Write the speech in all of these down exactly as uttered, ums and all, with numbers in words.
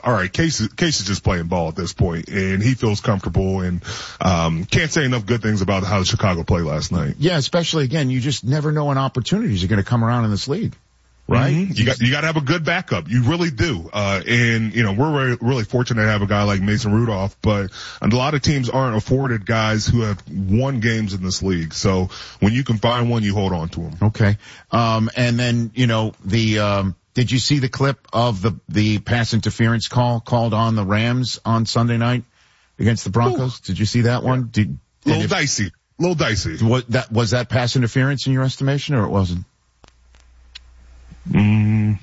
all right, Case is, Case is just playing ball at this point, and he feels comfortable, and um can't say enough good things about how Chicago played last night. Yeah, especially, again, you just never know when opportunities are going to come around in this league. Right? Mm-hmm. You got, you got to have a good backup. You really do. Uh, and, you know, we're really, really fortunate to have a guy like Mason Rudolph, but a lot of teams aren't afforded guys who have won games in this league. So when you can find one, you hold on to them. Okay. Um, and then, you know, the, um, did you see the clip of the, the pass interference call called on the Rams on Sunday night against the Broncos? Ooh. Did you see that one? Did, a little if, dicey. A little dicey. What, that, was that pass interference in your estimation, or it wasn't? Mm,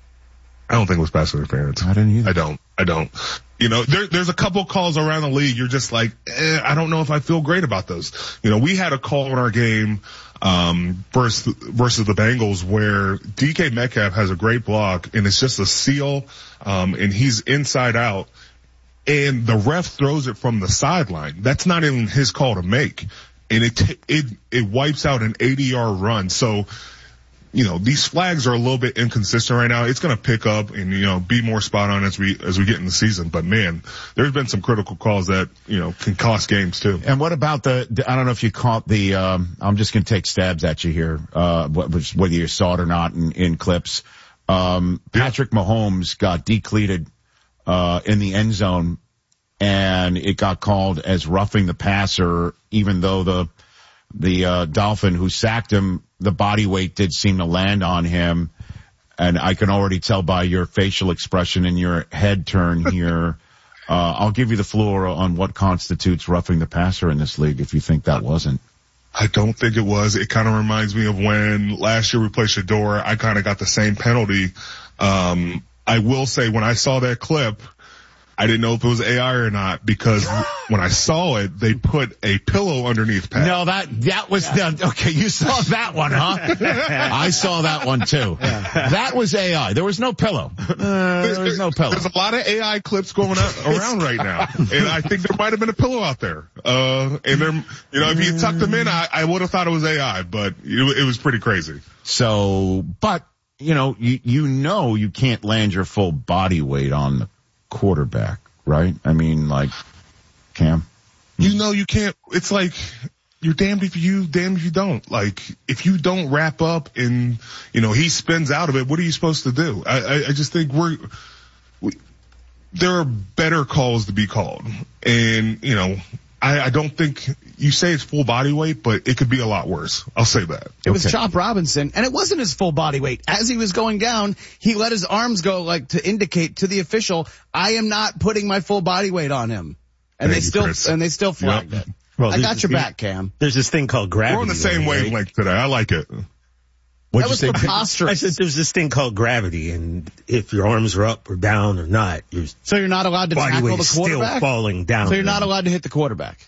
I don't think it was pass interference. I didn't either. I don't. I don't. You know, there, there's a couple calls around the league. You're just like, eh, I don't know if I feel great about those. You know, we had a call in our game, um, versus, versus the Bengals where D K Metcalf has a great block and it's just a seal, um, and he's inside out and the ref throws it from the sideline. That's not even his call to make. And it, it, it wipes out an eighty yard run. So, you know, these flags are a little bit inconsistent right now. It's going to pick up and, you know, be more spot on as we, as we get in the season. But man, there's been some critical calls that, you know, can cost games too. And what about the, I don't know if you caught the, um, I'm just going to take stabs at you here, uh, whether you saw it or not in, in clips. Um, Patrick yeah. Mahomes got decleated, uh, in the end zone and it got called as roughing the passer, even though the, the, uh, Dolphin who sacked him, the body weight did seem to land on him, and I can already tell by your facial expression and your head turn here. uh, I'll give you the floor on what constitutes roughing the passer in this league if you think that wasn't. I don't think it was. It kind of reminds me of when last year we played Shador. I kind of got the same penalty. Um, I will say when I saw that clip, I didn't know if it was A I or not because when I saw it, they put a pillow underneath Pat. No, that, that was, yeah. the, okay, you saw that one, huh? I saw that one too. Yeah. That was A I. There was no pillow. Uh, there was no pillow. There's a lot of A I clips going out, around right now. And I think there might have been a pillow out there. Uh, and there, you know, if you tucked them in, I, I would have thought it was A I, but it, it was pretty crazy. So, but, you know, you, you know you can't land your full body weight on the quarterback, right? I mean, like, Cam? You know you can't, it's like, you're damned if you, damned if you don't. Like, if you don't wrap up and, you know, he spins out of it, what are you supposed to do? I, I, I just think we're, we, there are better calls to be called. And, you know, I, I don't think, you say it's full body weight, but it could be a lot worse. I'll say that. It was okay. Chop Robinson, and it wasn't his full body weight. As he was going down, he let his arms go like to indicate to the official, I am not putting my full body weight on him. And Thank they still, Chris. and they still flagged yep. it. Well, I got your back, Cam. There's this thing called gravity. We're on the same right? wavelength today. I like it. What'd that was preposterous. I said there's this thing called gravity, and if your arms are up or down or not, your so you're not allowed to body tackle weight the is quarterback. Still falling down. So you're not allowed to hit the quarterback.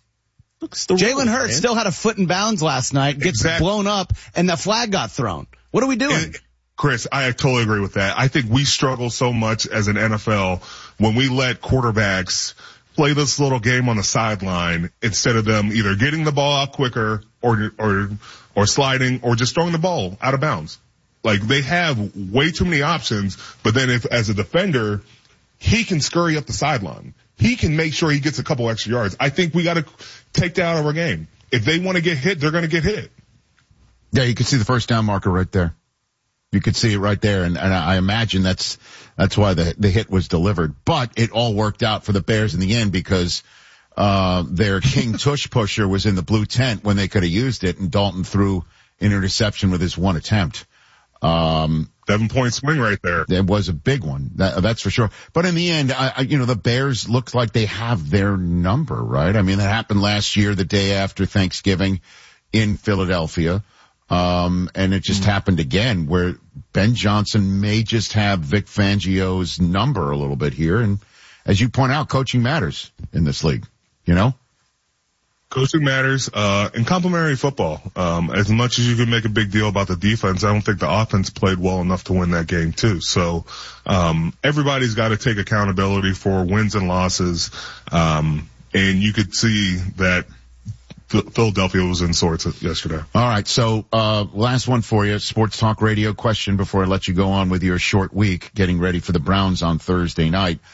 Jalen Hurts man. still had a foot in bounds last night, gets exactly. blown up, and the flag got thrown. What are we doing? And, Chris, I totally agree with that. I think we struggle so much as an N F L when we let quarterbacks play this little game on the sideline instead of them either getting the ball out quicker or, or, or sliding or just throwing the ball out of bounds. Like they have way too many options, but then if as a defender, he can scurry up the sideline. He can make sure he gets a couple extra yards. I think we got to take that out of our game. If they want to get hit, they're going to get hit. Yeah, you can see the first down marker right there. You could see it right there, and, and I imagine that's that's why the the hit was delivered. But it all worked out for the Bears in the end because uh their king tush pusher was in the blue tent when they could have used it, and Dalton threw an interception with his one attempt. Um, Seven point swing right there. It was a big one. That, that's for sure. But in the end, I, I, you know, the Bears look like they have their number, right? I mean, that happened last year, the day after Thanksgiving in Philadelphia. Um, and it just mm-hmm. happened again where Ben Johnson may just have Vic Fangio's number a little bit here. And as you point out, coaching matters in this league, you know? Coaching matters, uh, in complimentary football. Um, as much as you can make a big deal about the defense, I don't think the offense played well enough to win that game too. So, um, everybody's got to take accountability for wins and losses. Um, and you could see that Philadelphia was in sorts yesterday. All right. So, uh, last one for you. Sports Talk Radio question before I let you go on with your short week, getting ready for the Browns on Thursday night.